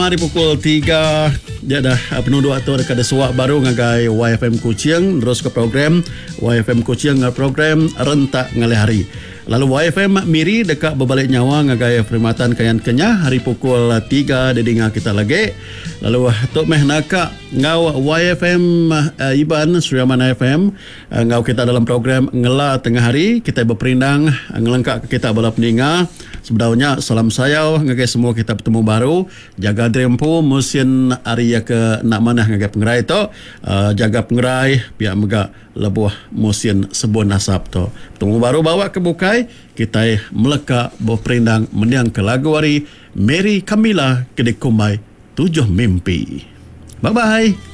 Mari pukul 3 dia dah penuh waktu dekat ada suak baru ngagai YFM Kuching terus ke program YFM Kuching program rentak ngalih hari. Lalu YFM Miri dekat berbalik nyawa ngagai perkhidmatan kayan Kenyah hari pukul 3 dia dengar kita lagi. Lalu tok meh nakak ngau YFM Iban Suriaman FM ngau kita dalam program ngela tengah hari kita berperindang ngelengkak kita bala pendengar. Sebenarnya salam sayau ngagai semua kita bertemu baru jaga drempu musim area ke nak manah ngagai pengerai tu jaga pengerai pihak megak lebuh musim sebuah nasab tu bertemu baru bawa ke bukai kita meleka berperindang mendiang ke lagu hari Mary Camila Kedek Kumai 7 Mimpi. Bye bye.